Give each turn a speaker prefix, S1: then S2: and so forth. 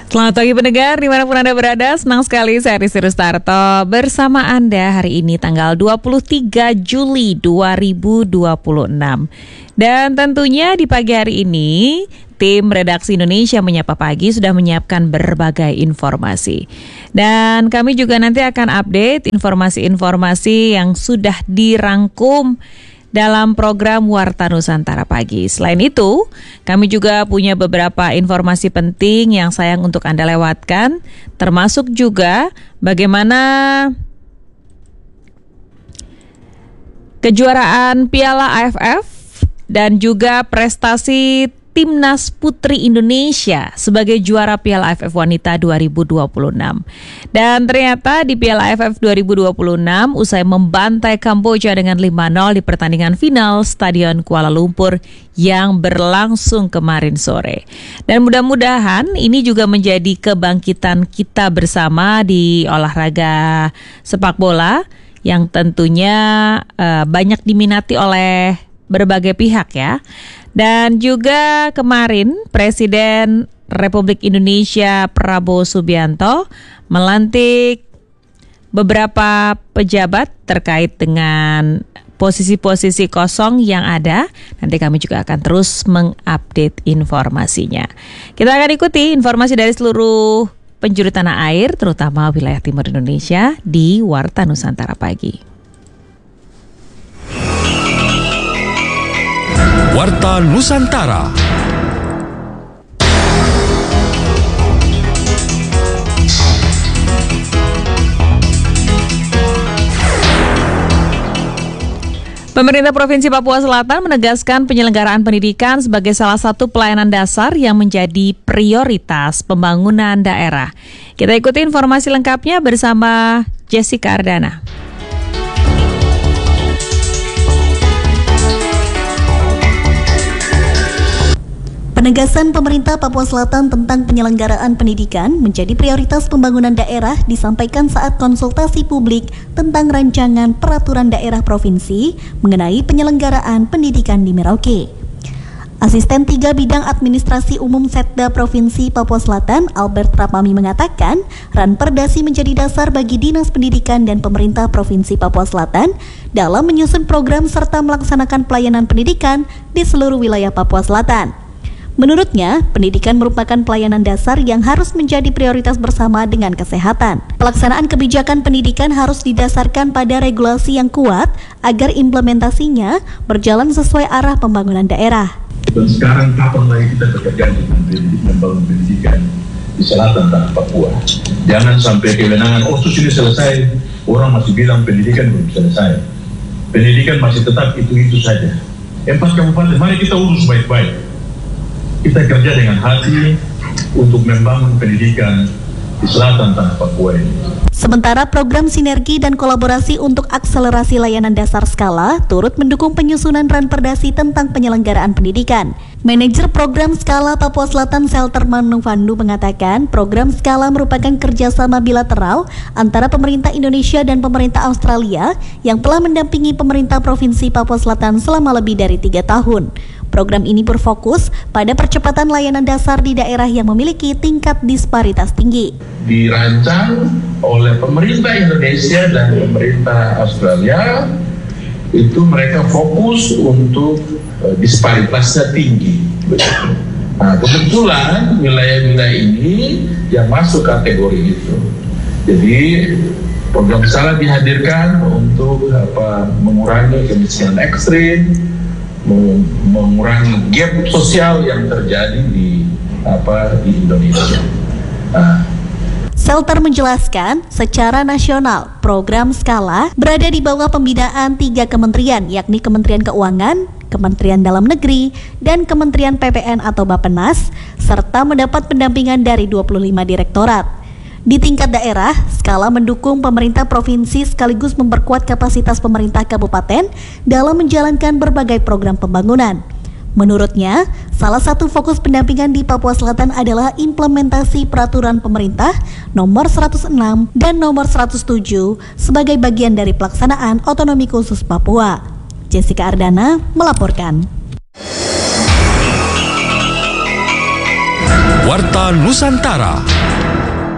S1: Selamat pagi pendengar, dimanapun Anda berada, senang sekali saya Rizky Rustarto bersama Anda hari ini tanggal 23 Juli 2026. Dan tentunya di pagi hari ini, tim Redaksi Indonesia Menyapa Pagi sudah menyiapkan berbagai informasi. Dan kami juga nanti akan update informasi-informasi yang sudah dirangkum dalam program Warta Nusantara Pagi. Selain itu, kami juga punya beberapa informasi penting yang sayang untuk Anda lewatkan, termasuk juga bagaimana kejuaraan Piala AFF dan juga prestasi Timnas Putri Indonesia sebagai juara Piala AFF Wanita 2026. Dan ternyata di Piala AFF 2026 usai membantai Kamboja dengan 5-0 di pertandingan final Stadion Kuala Lumpur yang berlangsung kemarin sore. Dan mudah-mudahan ini juga menjadi kebangkitan kita bersama di olahraga sepak bola yang tentunya banyak diminati oleh berbagai pihak ya. Dan juga kemarin Presiden Republik Indonesia Prabowo Subianto melantik beberapa pejabat terkait dengan posisi-posisi kosong yang ada. Nanti kami juga akan terus mengupdate informasinya. Kita akan ikuti informasi dari seluruh penjuru tanah air, terutama wilayah timur Indonesia di Warta Nusantara Pagi.
S2: Warta Nusantara.
S1: Pemerintah Provinsi Papua Selatan menegaskan penyelenggaraan pendidikan sebagai salah satu pelayanan dasar yang menjadi prioritas pembangunan daerah. Kita ikuti informasi lengkapnya bersama Jessica Ardana.
S3: Penegasan pemerintah Papua Selatan tentang penyelenggaraan pendidikan menjadi prioritas pembangunan daerah disampaikan saat konsultasi publik tentang rancangan peraturan daerah provinsi mengenai penyelenggaraan pendidikan di Merauke. Asisten 3 Bidang Administrasi Umum Setda Provinsi Papua Selatan, Albert Rapami mengatakan, Ranperdasi menjadi dasar bagi Dinas Pendidikan dan pemerintah Provinsi Papua Selatan dalam menyusun program serta melaksanakan pelayanan pendidikan di seluruh wilayah Papua Selatan. Menurutnya, pendidikan merupakan pelayanan dasar yang harus menjadi prioritas bersama dengan kesehatan. Pelaksanaan kebijakan pendidikan harus didasarkan pada regulasi yang kuat agar implementasinya berjalan sesuai arah pembangunan daerah.
S4: Dan sekarang kapan lagi kita bekerja dengan membangun pendidikan di selatan tanah Papua? Jangan sampai kewenangan OSUS ini selesai, orang masih bilang pendidikan belum selesai. Pendidikan masih tetap itu-itu saja. 4 kabupaten, mari kita urus baik-baik. Kita kerja dengan hati untuk membangun pendidikan di selatan tanah Papua ini.
S3: Sementara program sinergi dan kolaborasi untuk akselerasi layanan dasar skala turut mendukung penyusunan Ranperdasi tentang penyelenggaraan pendidikan. Manajer program skala Papua Selatan Selter Manufandu mengatakan program skala merupakan kerjasama bilateral antara pemerintah Indonesia dan pemerintah Australia yang telah mendampingi pemerintah Provinsi Papua Selatan selama lebih dari 3 tahun. Program ini berfokus pada percepatan layanan dasar di daerah yang memiliki tingkat disparitas tinggi.
S4: Dirancang oleh pemerintah Indonesia dan pemerintah Australia, itu mereka fokus untuk disparitasnya tinggi. Nah, kebetulan wilayah-wilayah ini yang masuk kategori itu. Jadi program skala dihadirkan untuk mengurangi kemiskinan ekstrim, mengurangi gap sosial yang terjadi di Indonesia.
S3: Selter menjelaskan, secara nasional, program skala berada di bawah pembinaan 3 kementerian, yakni Kementerian Keuangan, Kementerian Dalam Negeri, dan Kementerian PPN atau Bappenas, serta mendapat pendampingan dari 25 direktorat. Di tingkat daerah, skala mendukung pemerintah provinsi sekaligus memperkuat kapasitas pemerintah kabupaten dalam menjalankan berbagai program pembangunan. Menurutnya, salah satu fokus pendampingan di Papua Selatan adalah implementasi peraturan pemerintah nomor 106 dan nomor 107 sebagai bagian dari pelaksanaan otonomi khusus Papua. Jessica Ardana melaporkan.
S2: Warta Nusantara.